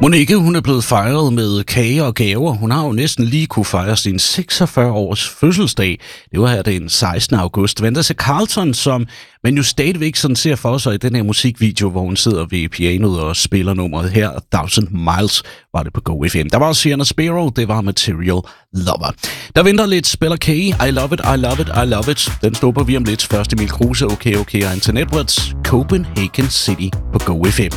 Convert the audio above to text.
Monique, hun er blevet fejret med kage og gaver. Hun har jo næsten lige kunne fejre sin 46 års fødselsdag. Det var her den 16. august. Venter til Carlton, som man jo stadigvæk sådan ser for sig i den her musikvideo, hvor hun sidder ved pianoet og spiller nummeret her. 1000 Miles var det på Go FM. Der var også Sienna Sparrow, det var Material Lover. Der venter lidt Spiller K. I love it, I love it, I love it. Den stopper vi om lidt. Først Emil Kruse, okay, og Internet Edwards, Copenhagen City på Go FM.